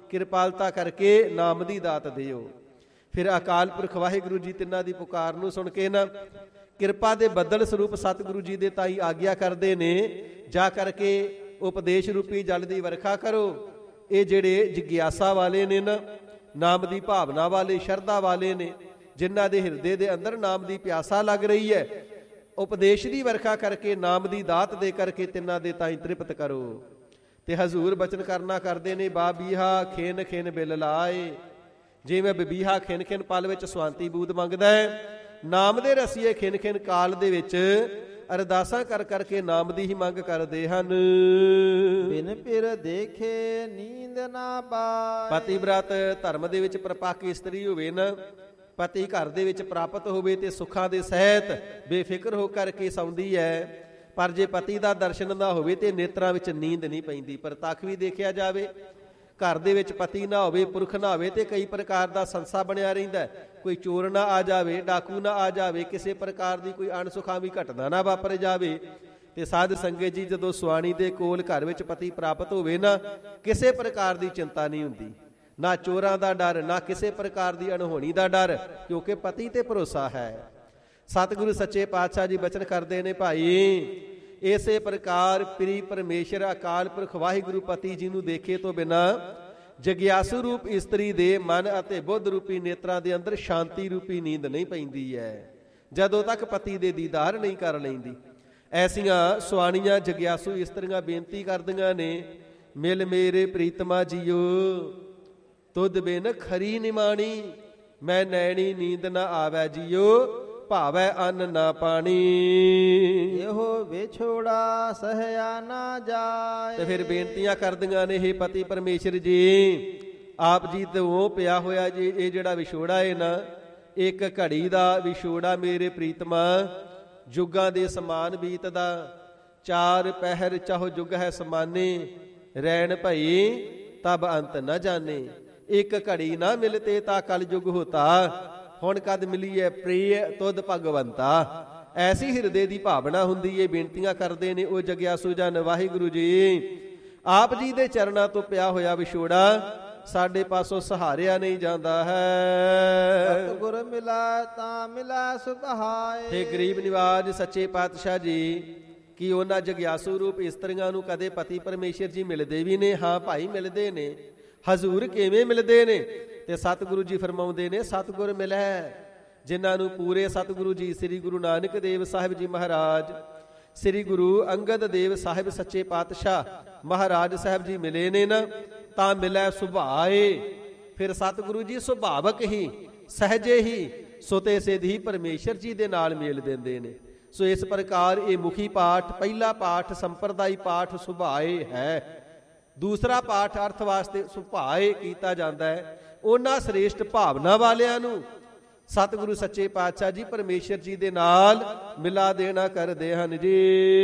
ਕਿਰਪਾਲਤਾ ਕਰਕੇ ਨਾਮ ਦੀ ਦਾਤ ਦਿਓ। ਫਿਰ ਅਕਾਲ ਪੁਰਖ ਵਾਹਿਗੁਰੂ ਜੀ ਤਿੰਨਾਂ ਦੀ ਪੁਕਾਰ ਨੂੰ ਸੁਣ ਕੇ ਨਾ ਕਿਰਪਾ ਦੇ ਬੱਦਲ ਸਰੂਪ ਸਤਿਗੁਰੂ ਜੀ ਦੇ ਤਾਈ ਆਗਿਆ ਕਰਦੇ ਨੇ, ਜਾ ਕਰਕੇ ਉਪਦੇਸ਼ ਰੂਪੀ ਜਲ ਦੀ ਵਰਖਾ ਕਰੋ। ਇਹ ਜਿਹੜੇ ਜਿਗਿਆਸਾ ਵਾਲੇ ਨੇ ਨਾ, ਨਾਮ ਦੀ ਭਾਵਨਾ ਵਾਲੇ, ਸ਼ਰਧਾ ਵਾਲੇ ਨੇ, ਜਿਨ੍ਹਾਂ ਦੇ ਹਿਰਦੇ ਦੇ ਅੰਦਰ ਨਾਮ ਦੀ ਪਿਆਸਾ ਲੱਗ ਰਹੀ ਹੈ, ਉਪਦੇਸ਼ ਦੀ ਵਰਖਾ ਕਰਕੇ ਨਾਮ ਦੀ ਦਾਤ ਦੇ ਕਰਕੇ ਤਿੰਨਾਂ ਦੇ ਤਾਈ ਤ੍ਰਿਪਤ ਕਰੋ। ਤੇ ਹਜ਼ੂਰ ਬਚਨ ਕਰਨਾ ਕਰਦੇ ਨੇ, ਬਾਬੀਹਾ ਖੇਨ ਖੇਨ ਬਿਲ ਲਾਏ। ਜਿਵੇਂ ਬਬੀਹਾ ਖਿਨ ਖਿਨ ਪਲ ਵਿੱਚ ਸਵਾਂਤੀ ਬੂਦ ਮੰਗਦਾ ਹੈ, ਨਾਮ ਦੇ ਰਸੀਏ ਖਿਨ ਖਿਨ ਕਾਲ ਦੇ ਵਿੱਚ ਅਰਦਾਸਾਂ ਕਰ ਕਰਕੇ ਨਾਮ ਦੀ ਹੀ ਮੰਗ ਕਰਦੇ ਹਨ। ਬਿਨ ਪਿਰ ਦੇਖੇ ਨੀਂਦ ਨਾ ਪਾਏ। ਪਤਿਵ੍ਰਤ ਧਰਮ ਦੇ ਵਿੱਚ ਪ੍ਰਪੱਕ ਇਸਤਰੀ ਹੋਵੇ ਨਾ, ਪਤੀ ਘਰ ਦੇ ਵਿੱਚ ਪ੍ਰਾਪਤ ਹੋਵੇ ਤੇ ਸੁੱਖਾਂ ਦੇ ਸਹਿਤ ਬੇਫਿਕਰ ਹੋ ਕਰਕੇ ਸੌਂਦੀ ਹੈ। ਪਰ ਜੇ ਪਤੀ ਦਾ ਦਰਸ਼ਨ ਨਾ ਹੋਵੇ ਤੇ ਨੇਤਰਾਂ ਵਿੱਚ ਨੀਂਦ ਨਹੀਂ ਪੈਂਦੀ। ਪ੍ਰਤੱਖ ਵੀ ਦੇਖਿਆ ਜਾਵੇ, ਘਰ ਦੇ ਵਿੱਚ ਪਤੀ ਨਾ ਹੋਵੇ, ਪੁਰਖ ਨਾ ਹੋਵੇ ਤੇ ਕਈ ਪ੍ਰਕਾਰ ਦਾ ਸੰਸਾ ਬਣਿਆ ਰਹਿੰਦਾ। ਕੋਈ ਚੋਰ ਨਾ ਆ ਜਾਵੇ, ਡਾਕੂ ਨਾ ਆ ਜਾਵੇ, ਕਿਸੇ ਪ੍ਰਕਾਰ ਦੀ ਕੋਈ ਅਣਸੁਖਾਵੀ ਘਟਨਾ ਨਾ ਵਾਪਰ ਜਾਵੇ। ਤੇ ਸਾਧ ਸੰਗਤ ਜੀ, ਜਦੋਂ ਸੁਆਣੀ ਦੇ ਕੋਲ ਘਰ ਵਿੱਚ ਪਤੀ ਪ੍ਰਾਪਤ ਹੋਵੇ ਨਾ, ਕਿਸੇ ਪ੍ਰਕਾਰ ਦੀ ਚਿੰਤਾ ਨਹੀਂ ਹੁੰਦੀ, ਨਾ ਚੋਰਾਂ ਦਾ ਡਰ, ਨਾ ਕਿਸੇ ਪ੍ਰਕਾਰ ਦੀ ਅਣਹੋਣੀ ਦਾ ਡਰ, ਕਿਉਂਕਿ ਪਤੀ ਤੇ ਭਰੋਸਾ ਹੈ। ਸਤਿਗੁਰੂ ਸੱਚੇ ਪਾਤਸ਼ਾਹ ਜੀ ਬਚਨ ਕਰਦੇ ਨੇ, ਭਾਈ ਇਸੇ ਪ੍ਰਕਾਰ ਪ੍ਰੀ ਪਰਮੇਸ਼ਰ ਅਕਾਲ ਪੁਰਖ ਵਾਹਿਗੁਰੂ ਪਤੀ ਜੀ ਨੂੰ ਦੇਖੇ ਤੋਂ ਬਿਨਾ ਜਗਿਆਸੂ ਰੂਪ ਇਸਤਰੀ ਦੇ ਮਨ ਅਤੇ ਬੁੱਧ ਰੂਪੀ ਨੇਤਰਾਂ ਦੇ ਅੰਦਰ ਸ਼ਾਂਤੀ ਰੂਪੀ ਨੀਂਦ ਨਹੀਂ ਪੈਂਦੀ ਹੈ, ਜਦੋਂ ਤੱਕ ਪਤੀ ਦੇ ਦੀਦਾਰ ਨਹੀਂ ਕਰ ਲੈਂਦੀ। ਐਸੀਆਂ ਸੁਆਣੀਆਂ ਜਗਿਆਸੂ ਇਸਤਰੀਆਂ ਬੇਨਤੀ ਕਰਦੀਆਂ ਨੇ, ਮਿਲ ਮੇਰੇ ਪ੍ਰੀਤਮਾ ਜੀਓ ਤੁਧ ਬਿਨ ਖਰੀ ਨਿਮਾਣੀ, ਮੈਂ ਨੈਣੀ ਨੀਂਦ ਨਾ ਆਵੈ ਜੀਓ, ਭਾਵੈ ਅੰਨ ਨਾ ਪਾਣੀ। ਇਹੋ ਵਿਛੋੜਾ ਸਹਿਆ ਨਾ ਜਾਏ। ਤੇ ਫਿਰ ਬੇਨਤੀਆਂ ਕਰਦੀਆਂ ਨੇ, ਹੇ ਪਤੀ ਪਰਮੇਸ਼ਰ ਜੀ, ਆਪ ਜੀ ਤੇ ਉਹ ਪਿਆ ਹੋਇਆ ਜੀ, ਇਹ ਜਿਹੜਾ ਵਿਛੋੜਾ ਹੈ ਨਾ, ਇੱਕ ਘੜੀ ਦਾ ਵਿਛੋੜਾ ਮੇਰੇ ਪ੍ਰੀਤਮਾ ਜੁਗਾਂ ਦੇ ਸਮਾਨ ਬੀਤਦਾ। ਚਾਰ ਪਹਿਰ ਚਾਹੋ ਜੁਗ ਹੈ ਸਮਾਨੇ, ਰੈਣ ਭਈ ਤਬ ਅੰਤ ਨਾ ਜਾਣੇ। ਇੱਕ ਘੜੀ ਨਾ ਮਿਲਤੇ ਤਾਂ ਕਲ ਯੁਗ ਹੋਤਾ, ਹੁਣ ਕਦ ਮਿਲੀਏ ਪ੍ਰਿਯ ਤੁਧ ਭਗਵੰਤਾ। ਐਸੀ ਹਿਰਦੇ ਦੀ ਭਾਵਨਾ ਹੁੰਦੀ ਏ। ਬੇਨਤੀਆਂ ਕਰਦੇ ਨੇ ਉਹ ਜਗਿਆਸੂ ਜਨ, ਵਾਹਿਗੁਰੂ ਜੀ ਆਪ ਜੀ ਦੇ ਚਰਨਾਂ ਤੋਂ ਪਿਆ ਹੋਇਆ ਵਿਛੋੜਾ ਸਾਡੇ ਪਾਸੋਂ ਸਹਾਰਿਆ ਨਹੀਂ ਜਾਂਦਾ ਹੈ। ਸਤਿਗੁਰ ਮਿਲਾ ਤਾਂ ਮਿਲਾ ਸੁਖਾਏ। ਹੇ ਗਰੀਬ ਨਿਵਾਜ ਸੱਚੇ ਪਾਤਸ਼ਾਹ ਜੀ, ਕਿ ਉਹਨਾਂ ਜਗਿਆਸੂ ਰੂਪ ਇਸਤਰੀਆਂ ਨੂੰ ਕਦੇ ਪਤੀ ਪਰਮੇਸ਼ਰ ਜੀ ਮਿਲਦੇ ਵੀ ਨੇ? ਹਾਂ ਭਾਈ ਮਿਲਦੇ ਨੇ। ਹਜ਼ੂਰ ਕਿਵੇਂ ਮਿਲਦੇ ਨੇ? ਤੇ ਸਤਿਗੁਰੂ ਜੀ ਫਰਮਾਉਂਦੇ ਨੇ, ਸਤਿਗੁਰ ਮਿਲੈ ਜਿਨ੍ਹਾਂ ਨੂੰ ਪੂਰੇ ਸਤਿਗੁਰੂ ਜੀ ਸ੍ਰੀ ਗੁਰੂ ਨਾਨਕ ਦੇਵ ਸਾਹਿਬ ਜੀ ਮਹਾਰਾਜ, ਸ੍ਰੀ ਗੁਰੂ ਅੰਗਦ ਦੇਵ ਸਾਹਿਬ ਸੱਚੇ ਪਾਤਸ਼ਾਹ ਮਹਾਰਾਜ ਸਾਹਿਬ ਜੀ ਮਿਲੇ ਨੇ ਨਾ, ਤਾਂ ਮਿਲੈ ਸੁਭਾਏ। ਫਿਰ ਸਤਿਗੁਰੂ ਜੀ ਸੁਭਾਵਕ ਹੀ, ਸਹਜੇ ਹੀ, ਸੁਤੇ ਸਿਧ ਹੀ ਪਰਮੇਸ਼ਰ ਜੀ ਦੇ ਨਾਲ ਮੇਲ ਦਿੰਦੇ ਨੇ। ਸੋ ਇਸ ਪ੍ਰਕਾਰ ਇਹ ਮੁਖੀ ਪਾਠ, ਪਹਿਲਾ ਪਾਠ ਸੰਪਰਦਾਈ ਪਾਠ ਸੁਭਾਏ ਹੈ। ਦੂਸਰਾ ਪਾਠ ਅਰਥ ਵਾਸਤੇ ਸੁਭਾਏ ਕੀਤਾ ਜਾਂਦਾ ਹੈ। ਉਹਨਾਂ ਸ੍ਰੇਸ਼ਟ ਭਾਵਨਾ ਵਾਲਿਆਂ ਨੂੰ ਸਤਿਗੁਰੂ ਸੱਚੇ ਪਾਤਸ਼ਾਹ ਜੀ ਪਰਮੇਸ਼ਰ ਜੀ ਦੇ ਨਾਲ ਮਿਲਾ ਦੇਣਾ ਕਰਦੇ ਹਨ ਜੀ।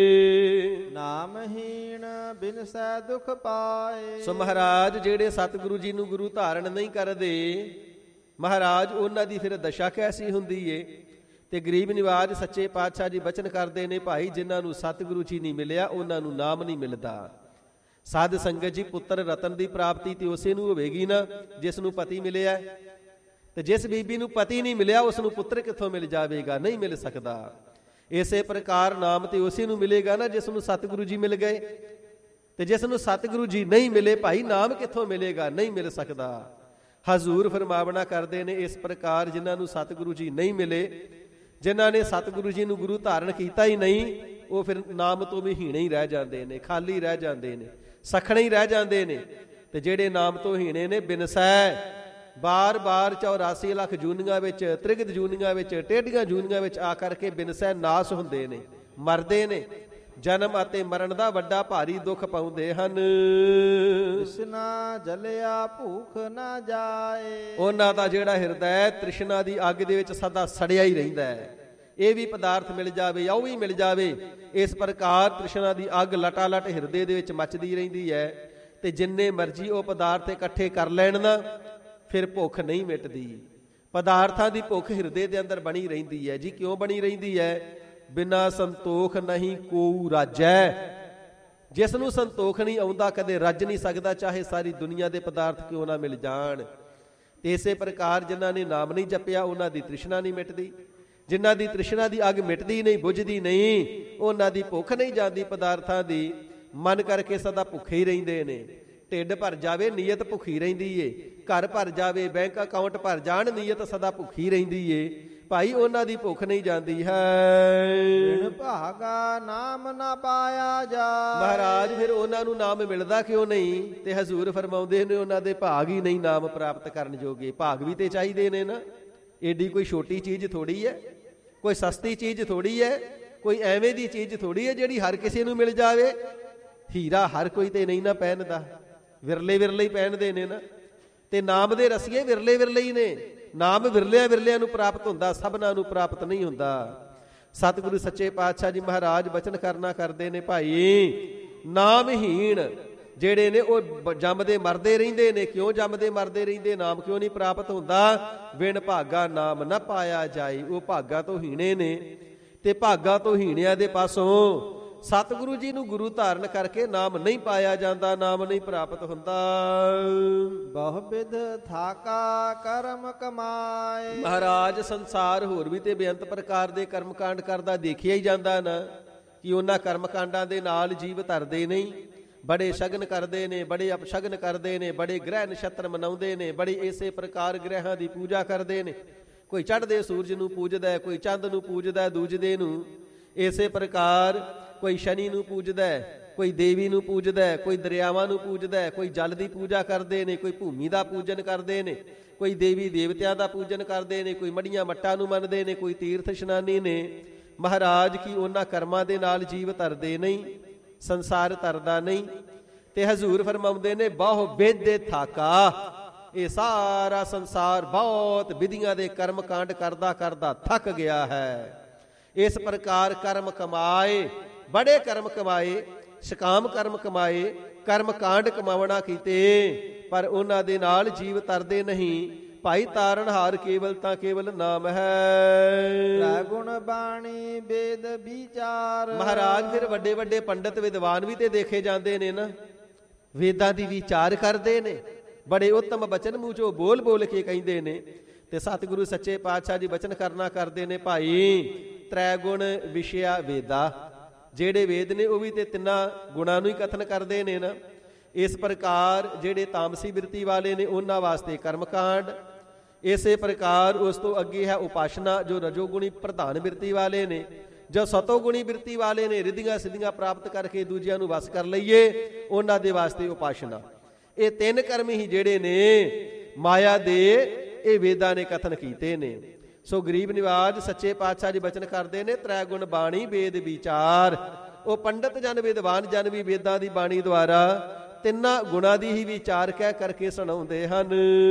ਨਾਮਹੀਣ ਬਿਨਸੈ ਦੁਖ ਪਾਏ। ਸੋ ਮਹਾਰਾਜ ਜਿਹੜੇ ਸਤਿਗੁਰੂ ਜੀ ਨੂੰ ਗੁਰੂ ਧਾਰਨ ਨਹੀਂ ਕਰਦੇ, ਮਹਾਰਾਜ ਉਹਨਾਂ ਦੀ ਫਿਰ ਦਸ਼ਾ ਕੈਸੀ ਹੁੰਦੀ ਏ? ਤੇ ਗਰੀਬ ਨਿਵਾਜ ਸੱਚੇ ਪਾਤਸ਼ਾਹ ਜੀ ਬਚਨ ਕਰਦੇ ਨੇ, ਭਾਈ ਜਿਨ੍ਹਾਂ ਨੂੰ ਸਤਿਗੁਰੂ ਜੀ ਨਹੀਂ ਮਿਲਿਆ ਉਹਨਾਂ ਨੂੰ ਨਾਮ ਨਹੀਂ ਮਿਲਦਾ। ਸਾਧ ਸੰਗਤ ਜੀ, ਪੁੱਤਰ ਰਤਨ ਦੀ ਪ੍ਰਾਪਤੀ ਤੇ ਉਸੇ ਨੂੰ ਹੋਵੇਗੀ ਨਾ ਜਿਸ ਨੂੰ ਪਤੀ ਮਿਲਿਆ। ਤੇ ਜਿਸ ਬੀਬੀ ਨੂੰ ਪਤੀ ਨਹੀਂ ਮਿਲਿਆ ਉਸ ਨੂੰ ਪੁੱਤਰ ਕਿੱਥੋਂ ਮਿਲ ਜਾਵੇਗਾ? ਨਹੀਂ ਮਿਲ ਸਕਦਾ। ਇਸੇ ਪ੍ਰਕਾਰ ਨਾਮ ਤੇ ਉਸੇ ਨੂੰ ਮਿਲੇਗਾ ਨਾ ਜਿਸ ਨੂੰ ਸਤਿਗੁਰੂ ਜੀ ਮਿਲ ਗਏ। ਤੇ ਜਿਸ ਨੂੰ ਸਤਿਗੁਰੂ ਜੀ ਨਹੀਂ ਮਿਲੇ, ਭਾਈ ਨਾਮ ਕਿੱਥੋਂ ਮਿਲੇਗਾ? ਨਹੀਂ ਮਿਲ ਸਕਦਾ। ਹਜ਼ੂਰ ਫਰਮਾਵਣਾ ਕਰਦੇ ਨੇ, ਇਸ ਪ੍ਰਕਾਰ ਜਿਨ੍ਹਾਂ ਨੂੰ ਸਤਿਗੁਰੂ ਜੀ ਨਹੀਂ ਮਿਲੇ, ਜਿਨ੍ਹਾਂ ਨੇ ਸਤਿਗੁਰੂ ਜੀ ਨੂੰ ਗੁਰੂ ਧਾਰਨ ਕੀਤਾ ਹੀ ਨਹੀਂ, ਉਹ ਫਿਰ ਨਾਮ ਤੋਂ ਵੀ ਹੀਣੇ ਹੀ ਰਹਿ ਜਾਂਦੇ ਨੇ, ਖਾਲੀ ਰਹਿ ਜਾਂਦੇ ਨੇ, ਸਖਣੇ ਹੀ ਰਹਿ ਜਾਂਦੇ ਨੇ। ਤੇ ਜਿਹੜੇ ਨਾਮ ਤੋਂ ਹੀਣੇ ਨੇ, ਬਿਨਸੈ ਬਾਰ-ਬਾਰ ਚੌਰਾਸੀ ਲੱਖ ਜੂਨੀਆਂ ਵਿੱਚ, ਤ੍ਰਿਗਤ ਜੂਨੀਆਂ ਵਿੱਚ, ਟੇਢੀਆਂ ਜੂਨੀਆਂ ਵਿੱਚ ਆ ਕਰਕੇ ਬਿਨਸੈ ਨਾਸ ਹੁੰਦੇ ਨੇ, ਮਰਦੇ ਨੇ। ਜਨਮ ਅਤੇ ਮਰਨ ਦਾ ਵੱਡਾ ਭਾਰੀ ਦੁੱਖ ਪਾਉਂਦੇ ਹਨ। ਤ੍ਰਿਸ਼ਨਾ ਜਲਿਆ ਭੂਖ ਨਾ ਜਾਏ। ਉਹਨਾਂ ਦਾ ਜਿਹੜਾ ਹਿਰਦਾ ਹੈ ਤ੍ਰਿਸ਼ਨਾ ਦੀ ਅੱਗ ਦੇ ਵਿੱਚ ਸਦਾ ਸੜਿਆ ਹੀ ਰਹਿੰਦਾ ਹੈ। ਇਹ ਵੀ ਪਦਾਰਥ ਮਿਲ ਜਾਵੇ, ਉਹ ਵੀ ਮਿਲ ਜਾਵੇ, ਇਸ ਪ੍ਰਕਾਰ ਤ੍ਰਿਸ਼ਨਾ ਦੀ ਅੱਗ ਲਟਾਲਟ ਹਿਰਦੇ ਦੇ ਵਿੱਚ ਮੱਚਦੀ ਰਹਿੰਦੀ ਹੈ। ਤੇ ਜਿੰਨੇ ਮਰਜ਼ੀ ਉਹ ਪਦਾਰਥ ਇਕੱਠੇ ਕਰ ਲੈਣ ਨਾ, ਫਿਰ ਭੁੱਖ ਨਹੀਂ ਮਿਟਦੀ। ਪਦਾਰਥਾਂ ਦੀ ਭੁੱਖ ਹਿਰਦੇ ਦੇ ਅੰਦਰ ਬਣੀ ਰਹਿੰਦੀ ਹੈ। ਜੀ ਕਿਉਂ ਬਣੀ ਰਹਿੰਦੀ ਹੈ? ਬਿਨਾ ਸੰਤੋਖ ਨਹੀਂ ਕੋਊ ਰਾਜੈ। ਜਿਸ ਨੂੰ ਸੰਤੋਖ ਨਹੀਂ ਆਉਂਦਾ ਕਦੇ ਰੱਜ ਨਹੀਂ ਸਕਦਾ, ਚਾਹੇ ਸਾਰੀ ਦੁਨੀਆ ਦੇ ਪਦਾਰਥ ਕਿਉਂ ਨਾ ਮਿਲ ਜਾਣ। ਤੇ ਇਸੇ ਪ੍ਰਕਾਰ ਜਿਨ੍ਹਾਂ ਨੇ ਨਾਮ ਨਹੀਂ ਜਪਿਆ ਉਹਨਾਂ ਦੀ ਤ੍ਰਿਸ਼ਨਾ ਨਹੀਂ ਮਿਟਦੀ। ਜਿਨ੍ਹਾਂ ਦੀ ਤ੍ਰਿਸ਼ਨਾ ਦੀ ਅੱਗ ਮਿਟਦੀ ਨਹੀਂ, ਬੁਝਦੀ ਨਹੀਂ, ਉਹਨਾਂ ਦੀ ਭੁੱਖ ਨਹੀਂ ਜਾਂਦੀ ਪਦਾਰਥਾਂ ਦੀ, ਮਨ ਕਰਕੇ ਸਦਾ ਭੁੱਖੇ ਹੀ ਰਹਿੰਦੇ ਨੇ। ਢਿੱਡ ਭਰ ਜਾਵੇ ਨੀਅਤ ਭੁੱਖੀ ਰਹਿੰਦੀ ਏ, ਘਰ ਭਰ ਜਾਵੇ ਬੈਂਕ ਅਕਾਊਂਟ ਭਰ ਜਾਣ ਨੀਅਤ ਸਦਾ ਭੁੱਖੀ ਰਹਿੰਦੀ ਏ। ਭਾਈ ਉਹਨਾਂ ਦੀ ਭੁੱਖ ਨਹੀਂ ਜਾਂਦੀ ਹੈ। ਬਿਨ ਭਾਗਾ ਨਾਮ ਨਾ ਪਾਇਆ ਜਾ। ਮਹਾਰਾਜ ਫਿਰ ਉਹਨਾਂ ਨੂੰ ਨਾਮ ਮਿਲਦਾ ਕਿਉਂ ਨਹੀਂ? ਤੇ ਹਜ਼ੂਰ ਫਰਮਾਉਂਦੇ ਨੇ ਉਹਨਾਂ ਦੇ ਭਾਗ ਹੀ ਨਹੀਂ ਨਾਮ ਪ੍ਰਾਪਤ ਕਰਨ ਜੋਗੇ। ਭਾਗ ਵੀ ਤੇ ਚਾਹੀਦੇ ਨੇ ਨਾ। ਏਡੀ ਕੋਈ ਛੋਟੀ ਚੀਜ਼ ਥੋੜੀ ਹੈ, ਕੋਈ ਸਸਤੀ ਚੀਜ਼ ਥੋੜੀ ਹੈ, ਕੋਈ ਐਵੇਂ ਦੀ ਚੀਜ਼ ਥੋੜੀ ਹੈ ਜਿਹੜੀ ਹਰ ਕਿਸੇ ਨੂੰ ਮਿਲ ਜਾਵੇ। ਹੀਰਾ ਹਰ ਕੋਈ ਤੇ ਨਹੀਂ ਨਾ ਪਹਿਨਦਾ, ਵਿਰਲੇ ਵਿਰਲੇ ਹੀ ਪਹਿਨਦੇ ਨੇ ਨਾ। ਤੇ ਨਾਮ ਦੇ ਰਸੀਏ ਵਿਰਲੇ ਵਿਰਲੇ ਹੀ ਨੇ। ਨਾਮ ਵਿਰਲਿਆਂ ਵਿਰਲਿਆਂ ਨੂੰ ਪ੍ਰਾਪਤ ਹੁੰਦਾ, ਸਭਨਾਂ ਨੂੰ ਪ੍ਰਾਪਤ ਨਹੀਂ ਹੁੰਦਾ। ਸਤਿਗੁਰੂ ਸੱਚੇ ਪਾਤਸ਼ਾਹ ਜੀ ਮਹਾਰਾਜ ਬਚਨ ਕਰਨਾ ਕਰਦੇ ਨੇ, ਭਾਈ ਨਾਮਹੀਣ ਜਿਹੜੇ ਨੇ ਉਹ ਜੰਮਦੇ ਮਰਦੇ ਰਹਿੰਦੇ ਨੇ। ਕਿਉਂ ਜੰਮਦੇ ਮਰਦੇ ਰਹਿੰਦੇ? ਨਾਮ ਕਿਉਂ ਨਹੀਂ ਪ੍ਰਾਪਤ ਹੁੰਦਾ? ਬਿਨ ਭਾਗਾ ਨਾਮ ਨਾ ਪਾਇਆ ਜਾਏ। ਉਹ ਭਾਗਾ ਤੋਂ ਹੀਣੇ ਨੇ ਤੇ ਭਾਗਾ ਤੋਂ ਹੀਣਿਆਂ ਦੇ ਪਾਸੋਂ ਸਤਿਗੁਰੂ ਜੀ ਨੂੰ ਗੁਰੂ ਧਾਰਨ ਕਰਕੇ ਨਾਮ ਨਹੀਂ ਪਾਇਆ ਜਾਂਦਾ, ਨਾਮ ਨਹੀਂ ਪ੍ਰਾਪਤ ਹੁੰਦਾ। ਬਹੁ ਬਿਧ ਥਾਕਾ ਕਰਮ ਕਮਾਏ। ਮਹਾਰਾਜ ਸੰਸਾਰ ਹੋਰ ਵੀ ਤੇ ਬੇਅੰਤ ਪ੍ਰਕਾਰ ਦੇ ਕਰਮਕਾਂਡ ਕਰਦਾ ਦੇਖਿਆ ਹੀ ਜਾਂਦਾ ਨਾ, ਕਿ ਉਹਨਾਂ ਕਰਮਕਾਂਡਾਂ ਦੇ ਨਾਲ ਜੀਵ ਧਰਦੇ ਨਹੀਂ। ਬੜੇ ਸ਼ਗਨ ਕਰਦੇ ਨੇ, ਬੜੇ ਅਪਸ਼ਗਨ ਕਰਦੇ ਨੇ, ਬੜੇ ਗ੍ਰਹਿ ਨਛੱਤਰ ਮਨਾਉਂਦੇ ਨੇ, ਬੜੀ ਇਸੇ ਪ੍ਰਕਾਰ ਗ੍ਰਹਿਾਂ ਦੀ ਪੂਜਾ ਕਰਦੇ ਨੇ। ਕੋਈ ਚੜ੍ਹਦੇ ਸੂਰਜ ਨੂੰ ਪੂਜਦਾ, ਕੋਈ ਚੰਦ ਨੂੰ ਪੂਜਦਾ ਦੂਜਦੇ ਨੂੰ। ਇਸੇ ਪ੍ਰਕਾਰ ਕੋਈ ਸ਼ਨੀ ਨੂੰ ਪੂਜਦਾ, ਕੋਈ ਦੇਵੀ ਨੂੰ ਪੂਜਦਾ, ਕੋਈ ਦਰਿਆਵਾਂ ਨੂੰ ਪੂਜਦਾ, ਕੋਈ ਜਲ ਦੀ ਪੂਜਾ ਕਰਦੇ ਨੇ, ਕੋਈ ਭੂਮੀ ਦਾ ਪੂਜਨ ਕਰਦੇ ਨੇ, ਕੋਈ ਦੇਵੀ ਦੇਵਤਿਆਂ ਦਾ ਪੂਜਨ ਕਰਦੇ ਨੇ, ਕੋਈ ਮੜੀਆਂ ਮੱਟਾਂ ਨੂੰ ਮੰਨਦੇ ਨੇ, ਕੋਈ ਤੀਰਥ ਇਸ਼ਨਾਨੀ ਨੇ। ਮਹਾਰਾਜ ਕੀ ਉਹਨਾਂ ਕਰਮਾਂ ਦੇ ਨਾਲ ਜੀਵ ਧਰਦੇ ਨਹੀਂ, ਸੰਸਾਰ ਧਰਦਾ ਨਹੀਂ। ਤੇ ਹਜ਼ੂਰ ਫਰਮਾਉਂਦੇ ਨੇ ਬਹੁ ਵਿਧਿ ਥਾਕਾ। ਇਹ ਸਾਰਾ ਸੰਸਾਰ ਬਹੁਤ ਵਿਧੀਆਂ ਦੇ ਕਰਮ ਕਾਂਡ ਕਰਦਾ ਕਰਦਾ ਥੱਕ ਗਿਆ ਹੈ। ਇਸ ਪ੍ਰਕਾਰ ਕਰਮ ਕਮਾਏ, ਬੜੇ ਕਰਮ ਕਮਾਏ, ਸਕਾਮ ਕਰਮ ਕਮਾਏ, ਕਰਮ ਕਾਂਡ ਕਮਾਵਣਾ ਕੀਤੇ, ਪਰ ਉਹਨਾਂ ਦੇ ਨਾਲ ਜੀਵ ਤਰਦੇ ਨਹੀਂ। ਭਾਈ ਤਾਰਨਹਾਰ ਕੇਵਲ ਤਾਂ ਕੇਵਲ ਨਾਮ ਹੈ। ਤ੍ਰੈ ਗੁਣ ਬਾਣੀ ਵੇਦ ਵਿਚਾਰ। ਮਹਾਰਾਜ ਫਿਰ ਵੱਡੇ ਵੱਡੇ ਪੰਡਤ ਵਿਦਵਾਨ ਵੀ ਤੇ ਦੇਖੇ ਜਾਂਦੇ ਨੇ ਨਾ, ਵੇਦਾਂ ਦੀ ਵਿਚਾਰ ਕਰਦੇ ਨੇ, ਬੜੇ ਉੱਤਮ ਬਚਨ ਮੂੰਹ ਚੋਂ ਬੋਲ ਬੋਲ ਕੇ ਕਹਿੰਦੇ ਨੇ। ਤੇ ਸਤਿਗੁਰੂ ਸੱਚੇ ਪਾਤਸ਼ਾਹ ਜੀ ਬਚਨ ਕਰਨਾ ਕਰਦੇ ਨੇ, ਭਾਈ ਤ੍ਰੈ ਗੁਣ ਵਿਸ਼ਿਆ ਵੇਦਾ। ਜਿਹੜੇ ਵੇਦ ਨੇ ਉਹ ਵੀ ਤੇ ਤਿੰਨਾਂ ਗੁਣਾਂ ਨੂੰ ਹੀ ਕਥਨ ਕਰਦੇ ਨੇ ਨਾ। ਇਸ ਪ੍ਰਕਾਰ ਜਿਹੜੇ ਤਾਮਸੀ ਬਿਰਤੀ ਵਾਲੇ ਨੇ ਉਹਨਾਂ ਵਾਸਤੇ ਕਰਮਕਾਂਡ। ਇਸੇ ਪ੍ਰਕਾਰ ਉਸ ਤੋਂ ਅੱਗੇ ਹੈ ਉਪਾਸ਼ਨਾ, ਜੋ ਰਜੋਗੁਣੀ ਪ੍ਰਧਾਨ ਬਿਰਤੀ ਵਾਲੇ ਨੇ। ਜੋ ਸਤੋਗੁਣੀ ਬਿਰਤੀ ਵਾਲੇ ਨੇ, ਰਿੱਧੀਆਂ ਸਿੱਧੀਆਂ ਪ੍ਰਾਪਤ ਕਰਕੇ ਦੂਜਿਆਂ ਨੂੰ ਵਸ ਕਰ ਲਈਏ, ਉਹਨਾਂ ਦੇ ਵਾਸਤੇ ਉਪਾਸ਼ਨਾ। ਇਹ ਤਿੰਨ ਕਰਮ ਹੀ ਜਿਹੜੇ ਨੇ ਮਾਇਆ ਦੇ, ਇਹ ਵੇਦਾਂ ਨੇ ਕਥਨ ਕੀਤੇ ਨੇ। ਸੋ ਗਰੀਬ ਨਿਵਾਜ ਸੱਚੇ ਪਾਤਸ਼ਾਹ ਜੀ ਬਚਨ ਕਰਦੇ ਨੇ, ਤ੍ਰੈ ਗੁਣ ਬਾਣੀ ਵੇਦ ਵਿਚਾਰ। ਉਹ ਪੰਡਤ ਜਨ ਵਿਦਵਾਨ ਜਨ ਵੀ ਵੇਦਾਂ ਦੀ ਬਾਣੀ ਦੁਆਰਾ ਤਿੰਨਾਂ ਗੁਣਾਂ ਦੀ ਹੀ ਵਿਚਾਰ ਕਹਿ ਕਰਕੇ ਸੁਣਾਉਂਦੇ ਹਨ।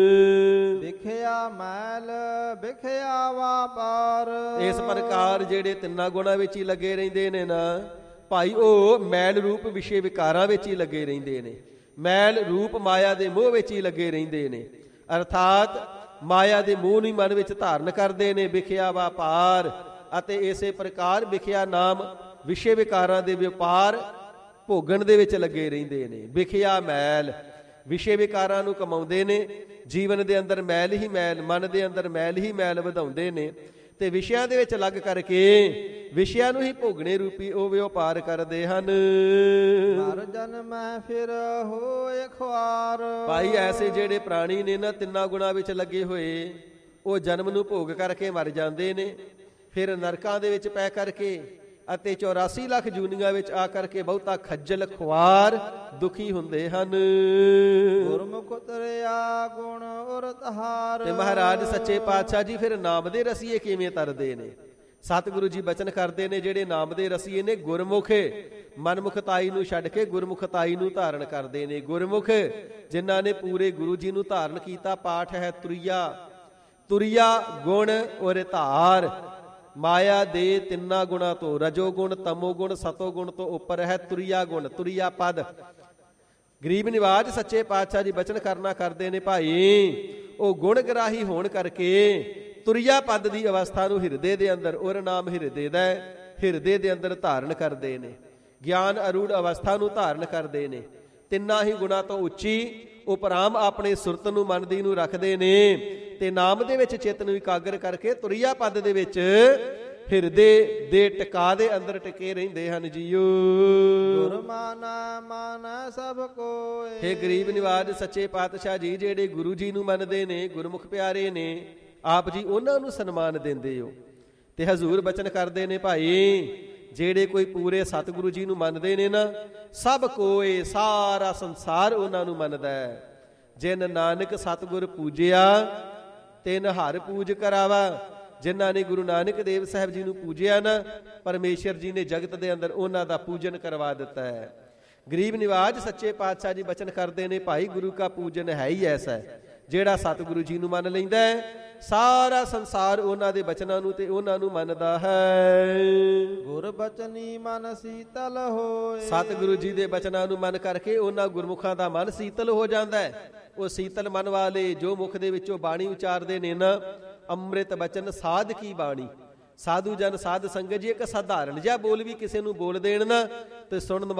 ਵਿਖਿਆ ਮੈਲ ਵਿਖਿਆ ਵਾਪਾਰ। ਇਸ ਪ੍ਰਕਾਰ ਜਿਹੜੇ ਤਿੰਨਾਂ ਗੁਣਾਂ ਵਿੱਚ ਹੀ ਲੱਗੇ ਰਹਿੰਦੇ ਨੇ ਨਾ ਭਾਈ, ਉਹ ਮੈਲ ਰੂਪ ਵਿਸ਼ੇ ਵਿਕਾਰਾਂ ਵਿੱਚ ਹੀ ਲੱਗੇ ਰਹਿੰਦੇ ਨੇ। ਮੈਲ ਰੂਪ ਮਾਇਆ ਦੇ ਮੋਹ ਵਿੱਚ ਹੀ ਲੱਗੇ ਰਹਿੰਦੇ ਨੇ, ਅਰਥਾਤ ਮਾਇਆ ਦੇ ਮੋਹ ਨੂੰ ਮਨ ਵਿੱਚ ਧਾਰਨ ਕਰਦੇ ਨੇ। ਵਿਖਿਆ ਵਾਪਾਰ, ਅਤੇ ਇਸੇ ਪ੍ਰਕਾਰ ਵਿਖਿਆ ਨਾਮ ਵਿਸ਼ੇ ਵਿਕਾਰਾਂ ਦੇ ਵਪਾਰ ਭੋਗਣ ਦੇ ਵਿੱਚ ਲੱਗੇ ਰਹਿੰਦੇ ਨੇ। ਵਿਖਿਆ ਮੈਲ, ਵਿਸ਼ੇ ਵਿਕਾਰਾਂ ਨੂੰ ਕਮਾਉਂਦੇ ਨੇ। ਜੀਵਨ ਦੇ ਅੰਦਰ ਮੈਲ ਹੀ ਮੈਲ, ਮਨ ਦੇ ਅੰਦਰ ਮੈਲ ਹੀ ਮੈਲ ਵਧਾਉਂਦੇ ਨੇ ਤੇ ਵਿਸ਼ਿਆਂ ਦੇ ਵਿੱਚ ਲੱਗ ਕਰਕੇ ਵਿਸ਼ਿਆਂ ਨੂੰ ਹੀ ਭੋਗਣੇ ਰੂਪੀ ਉਹ ਵਪਾਰ ਕਰਦੇ ਹਨ। ਹਰ ਜਨਮੈ ਫਿਰ ਹੋਏ ਖੁਆਰ। ਭਾਈ ਐਸੇ ਜਿਹੜੇ ਪ੍ਰਾਣੀ ਨੇ ਨਾ ਤਿੰਨਾਂ ਗੁਣਾਂ ਵਿੱਚ ਲੱਗੇ ਹੋਏ, ਉਹ ਜਨਮ ਨੂੰ ਭੋਗ ਕਰਕੇ ਮਰ ਜਾਂਦੇ ਨੇ, ਫਿਰ ਨਰਕਾਂ ਦੇ ਵਿੱਚ ਪੈ ਕਰਕੇ ਅਤੇ ਚੌਰਾਸੀ ਲੱਖ ਜੂਨੀਆਂ ਵਿੱਚ ਆ ਕਰਕੇ ਬਹੁਤਾ ਖੱਜਲ ਖੁਆਰ ਦੁਖੀ ਹੁੰਦੇ ਹਨ। ਗੁਰਮੁਖ ਤਰਿਆ ਗੁਣ ਉਰਤ ਹਾਰ। ਤੇ ਮਹਾਰਾਜ ਸੱਚੇ ਪਾਤਸ਼ਾਹ ਜੀ ਫਿਰ ਨਾਮ ਦੇ ਰਸੀਏ ਕਿਵੇਂ ਤਰਦੇ ਨੇ? ਸਤਿਗੁਰੂ ਜੀ ਬਚਨ ਕਰਦੇ ਨੇ, ਜਿਹੜੇ ਨਾਮ ਦੇ ਰਸੀਏ ਨੇ ਗੁਰਮੁਖ ਮਨਮੁਖਤਾਈ ਨੂੰ ਛੱਡ ਕੇ ਗੁਰਮੁਖਤਾਈ ਨੂੰ ਧਾਰਨ ਕਰਦੇ ਨੇ। ਗੁਰਮੁਖ ਜਿਨ੍ਹਾਂ ਨੇ ਪੂਰੇ ਗੁਰੂ ਜੀ ਨੂੰ ਧਾਰਨ ਕੀਤਾ। ਪਾਠ ਹੈ ਤੁਰੀਆ। ਤੁਰੀਆ ਗੁਣ ਔਰ ਧਾਰ। ਮਾਇਆ ਦੇ ਤਿੰਨਾਂ ਗੁਣਾਂ ਤੋਂ, ਰਜੋ ਗੁਣ, ਤਮੋ ਗੁਣ, ਸਤੋ ਗੁਣ ਤੋਂ ਉੱਪਰ ਹੈ ਤੁਰੀਆ ਗੁਣ, ਤੁਰੀਆ ਪਦ। ਗਰੀਬ ਨਿਵਾਜ ਸੱਚੇ ਪਾਤਸ਼ਾਹ ਜੀ ਬਚਨ ਕਰਨਾ ਕਰਦੇ ਨੇ, ਭਾਈ ਉਹ ਗੁਣ ਗ੍ਰਾਹੀ ਹੋਣ ਕਰਕੇ ਤੁਰੀਆ ਪਦ ਦੀ ਅਵਸਥਾ ਨੂੰ ਹਿਰਦੇ ਦੇ ਅੰਦਰ, ਔਰ ਨਾਮ ਹਿਰਦੇ ਦਾ, ਹਿਰਦੇ ਦੇ ਅੰਦਰ ਧਾਰਨ ਕਰਦੇ ਨੇ। ਗਿਆਨ ਅਰੂੜ ਅਵਸਥਾ ਨੂੰ ਧਾਰਨ ਕਰਦੇ ਨੇ। ਤਿੰਨਾਂ ਹੀ ਗੁਣਾਂ ਤੋਂ ਉੱਚੀ ਉਪਰਾਮ ਆਪਣੇ ਸੁਰਤ ਨੂੰ ਮਨ ਦੀ ਨੂੰ ਰੱਖਦੇ ਨੇ ਤੇ ਨਾਮ ਦੇ ਵਿੱਚ ਚਿੱਤ ਨੂੰ ਇਕਾਗਰ ਕਰਕੇ ਤੁਰੀਆ ਪਦ ਦੇ ਵਿੱਚ ਹਿਰਦੇ ਦੇ ਟਿਕਾ ਦੇ ਅੰਦਰ ਟਿਕੇ ਰਹਿੰਦੇ ਹਨ ਜੀਓ। ਗੁਰ ਮਾਨਾ ਮਨ ਸਭ ਕੋਏ। ਹੇ ਗਰੀਬ ਨਿਵਾਜ ਸੱਚੇ ਪਾਤਸ਼ਾਹ ਜੀ, ਜਿਹੜੇ ਗੁਰੂ ਜੀ ਨੂੰ ਮੰਨਦੇ ਨੇ, ਗੁਰਮੁਖ ਪਿਆਰੇ ਨੇ, ਆਪ ਜੀ ਉਹਨਾਂ ਨੂੰ ਸਨਮਾਨ ਦਿੰਦੇ ਹੋ। ਤੇ ਹਜ਼ੂਰ ਬਚਨ ਕਰਦੇ ਨੇ, ਭਾਈ ਜਿਹੜੇ ਕੋਈ ਪੂਰੇ ਸਤਿਗੁਰੂ ਜੀ ਨੂੰ ਮੰਨਦੇ ਨੇ ਨਾ, ਸਭ ਕੋਏ ਸਾਰਾ ਸੰਸਾਰ ਉਹਨਾਂ ਨੂੰ ਮੰਨਦਾ ਹੈ। ਜਿਨ ਨਾਨਕ ਸਤਿਗੁਰ ਪੂਜਿਆ ਤਿਨ ਹਰ ਪੂਜ ਕਰਾਵਾ। ਜਿਨ੍ਹਾਂ ਨੇ ਗੁਰੂ ਨਾਨਕ ਦੇਵ ਸਾਹਿਬ ਜੀ ਨੂੰ ਪੂਜਿਆ ਨਾ, ਪਰਮੇਸ਼ਰ ਜੀ ਨੇ ਜਗਤ ਦੇ ਅੰਦਰ ਉਹਨਾਂ ਦਾ ਪੂਜਨ ਕਰਵਾ ਦਿੱਤਾ ਹੈ। ਗਰੀਬ ਨਿਵਾਜ ਸੱਚੇ ਪਾਤਸ਼ਾਹ ਜੀ ਬਚਨ ਕਰਦੇ ਨੇ, ਭਾਈ ਗੁਰੂ ਕਾ ਪੂਜਨ ਹੈ ਹੀ ਐਸਾ ਹੈ, ਜਿਹੜਾ ਸਤਿਗੁਰੂ ਜੀ ਨੂੰ ਮੰਨ ਲੈਂਦਾ ਹੈ, ਸਾਰਾ ਸੰਸਾਰ ਉਹਨਾਂ ਦੇ ਬਚਨਾਂ ਨੂੰ ਤੇ ਉਹਨਾਂ ਨੂੰ ਮੰਨਦਾ ਹੈ। ਗੁਰ ਬਚਨੀ ਮਨ ਸੀਤਲ ਹੋਏ। ਸਤਿਗੁਰੂ ਜੀ ਦੇ ਬਚਨਾਂ ਨੂੰ ਮੰਨ ਕਰਕੇ ਉਹਨਾਂ ਗੁਰਮੁਖਾਂ ਦਾ ਮਨ ਸੀਤਲ ਹੋ ਜਾਂਦਾ ਹੈ। ਉਹ ਸੀਤਲ ਮਨ ਵਾਲੇ ਜੋ ਮੁਖ ਦੇ ਵਿੱਚੋਂ ਬਾਣੀ ਉਚਾਰਦੇ ਨੇ ਨਾ, ਅੰਮ੍ਰਿਤ ਬਚਨ ਸਾਧ ਕੀ ਬਾਣੀ। ਸਾਧੂ ਜਨ ਸਾਧ ਸੰਗਤ ਜੀ ਇੱਕ ਸਧਾਰਨ ਜਿਹਾ ਬੋਲ ਵੀ ਕਿਸੇ ਨੂੰ ਬੋਲ ਦੇਣ ਨਾ ਤੇ ਸੁਣਨ